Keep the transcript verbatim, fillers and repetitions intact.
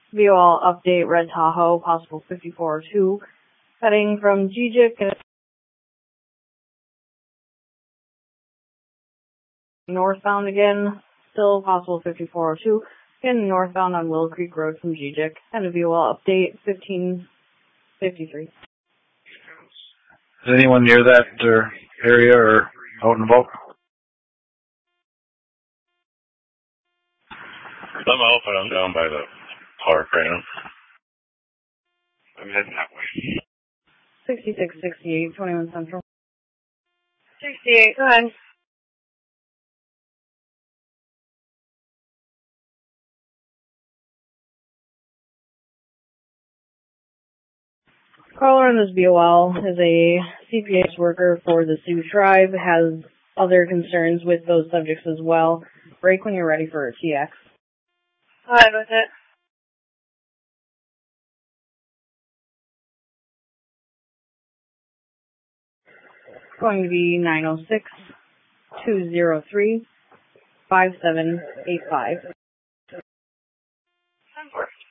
V O L update, Red Tahoe, possible fifty-four oh two, heading from G J I C northbound again, still possible fifty-four oh two, again northbound on Willow Creek Road from G J I C, and a V O L update, fifteen fifty-three. Is anyone near that uh, area or out and about? I'm out, but I'm down by the power crane. I'm heading that way. sixty-six sixty-eight, twenty-one Central. sixty-eight, go ahead. Caller in this V O L is a C P S worker for the Sioux Tribe, has other concerns with those subjects as well. Break when you're ready for a T X. Go ahead with it. Going to be nine oh six, two oh three, five seven eight five.